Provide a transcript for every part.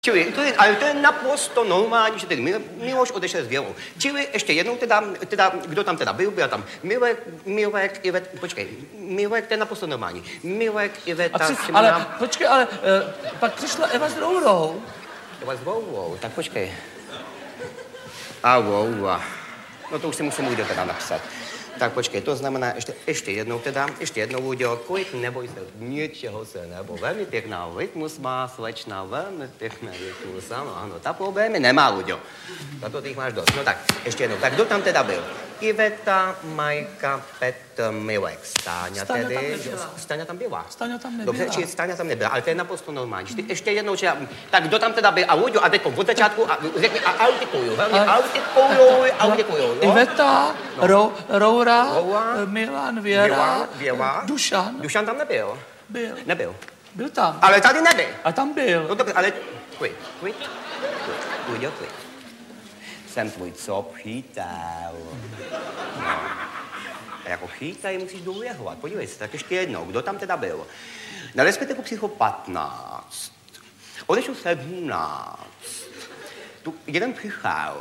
Čili, ale to je naprosto normální, že tedy Miloš odešel s Věrou. Čili ještě jednou teda, kdo tam teda byl tam Milek, Ivet, počkej, Milek, to je naprosto normální. Milek, Iveta, ale počkej, ale pak přišla Eva s Rourou. Eva s Rourou, tak počkej. A Roura. No to už si musím Luďo teda napsat. Tak počkej, to znamená ještě jednou Luďo, kolik neboj se, ničeho se nebo. Velmi pěkná rytmus má slečna, velmi pěkná rytmus, ano, ta problémy nemá, Luďo. Za to ty jich máš dost. No tak, ještě jednou, tak kdo tam teda byl? Iveta, Majka, Petr, Milek, Stáňa tedy. Stáňa tam byla. Stáňa tam nebyla. Dobře, či Stáňa tam nebyla, ale to je naprosto normální. Ještě jednou, tak kdo tam teda byl? A Luďo, a teď od začátku, a řekni, a autikuju, velmi autikuju. Iveta, Roura, Milan, Věra, Dušan. Dušan tam nebyl. Nebyl. Byl tam. Ale tady nebyl. A tam byl. No dobře, ale klid. Luďo, klid. Jsem tvůj přítel. No. A jako přítel musíš důvěřovat. Podívej se, tak ještě jednou, kdo tam teda byl? Na respektive přišlo 15. Odešel 17. Tu jeden přišel.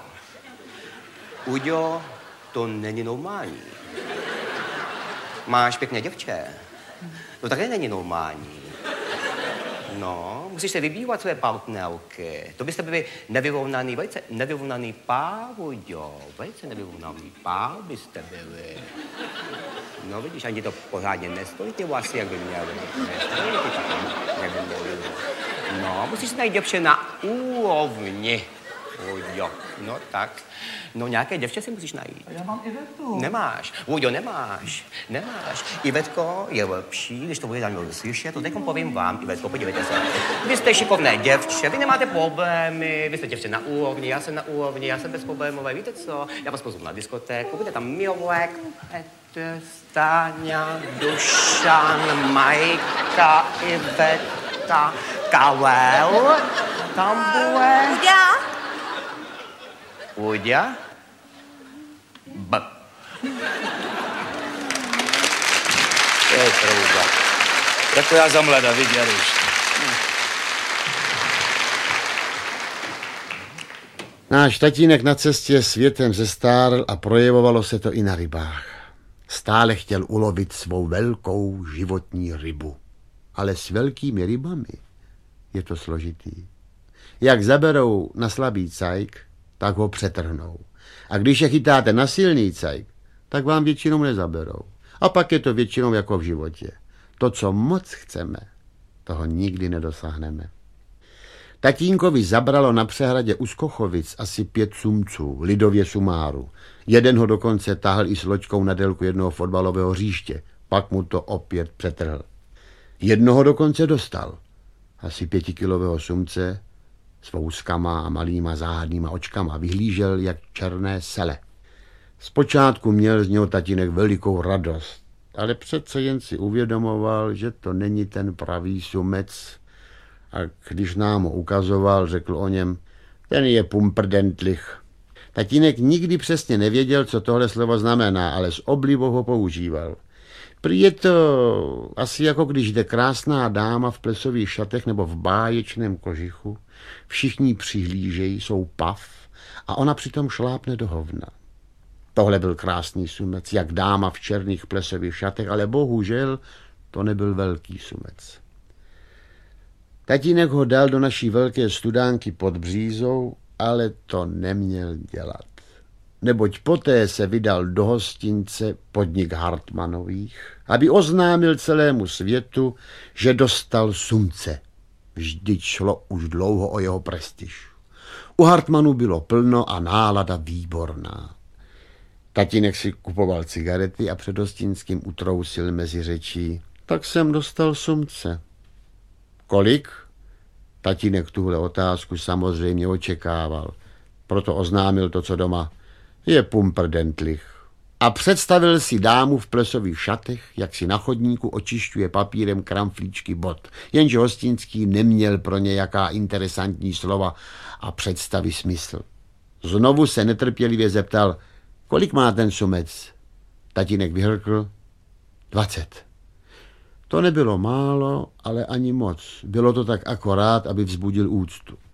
Uďo, to není normální. Máš pěkné děvče. No také není normální. No, musíš se vybývat své partnerky. To byste byli nevyrovnaný pár, Uďo. Velice nevyrovnaný pár byste byli. No vidíš, ani to pořádně nestojí ty vlasy, jak by měly. Nestojí ty tak, jak by měly. No, musíš se najít děvče na úrovni. Uďo, no tak. No nějaké děvče si musíš najít. A já mám Ivetu. Nemáš. Uďo, nemáš. Ivetko je lepší, když to bude tam slyšet. To teďkom povím vám, Ivetko, podívejte se. Vy jste šikovné děvče, vy nemáte problémy, vy jste děvče na úrovni, já jsem na úrovni, já jsem bezproblémové. Víte co? Já vás pozvu na diskotéku, bude tam Milek, Petr, Stáňa, Dušan, Majka, Iveta, Karel. Tam bude... Uďa? B. To je pravda. Jako já za mlada, vidí, Jaruš. Náš tatínek na cestě světem zestárl a projevovalo se to i na rybách. Stále chtěl ulovit svou velkou životní rybu. Ale s velkými rybami je to složitý. Jak zaberou na slabý cajk, tak ho přetrhnou. A když je chytáte na silný cajk, tak vám většinou nezaberou. A pak je to většinou jako v životě. To, co moc chceme, toho nikdy nedosáhneme. Tatínkovi zabralo na přehradě u Skochovic asi 5 sumců, lidově sumáru. Jeden ho dokonce táhl i s loďkou na délku jednoho fotbalového hřiště. Pak mu to opět přetrhl. Jednoho dokonce dostal. Asi 5kilového sumce s vouskama a malýma záhadnýma očkama vyhlížel jak černé sele. Zpočátku měl z něho tatínek velikou radost, ale přece jen si uvědomoval, že to není ten pravý sumec. A když nám ho ukazoval, řekl o něm, ten je pumprdentlich. Tatínek nikdy přesně nevěděl, co tohle slovo znamená, ale s oblibou ho používal. Prý je to asi jako když jde krásná dáma v plesových šatech nebo v báječném kožichu. Všichni přihlížejí, jsou pav a ona přitom šlápne do hovna. Tohle byl krásný sumec, jak dáma v černých plesových šatech, ale bohužel to nebyl velký sumec. Tatínek ho dal do naší velké studánky pod Břízou, ale to neměl dělat. Neboť poté se vydal do hostince podnik Hartmanových, aby oznámil celému světu, že dostal sumce. Vždyť šlo už dlouho o jeho prestiž. U Hartmanů bylo plno a nálada výborná. Tatínek si kupoval cigarety a před hostinským utrousil mezi řečí. Tak jsem dostal sumce. Kolik? Tatínek tuhle otázku samozřejmě očekával. Proto oznámil to, co doma. Je pumprdentlich. A představil si dámu v plesových šatech, jak si na chodníku očišťuje papírem kramflíčky bot. Jenže hostinský neměl pro ně jaká interesantní slova a představy smysl. Znovu se netrpělivě zeptal, kolik má ten sumec? Tatínek vyhrkl, 20. To nebylo málo, ale ani moc. Bylo to tak akorát, aby vzbudil úctu.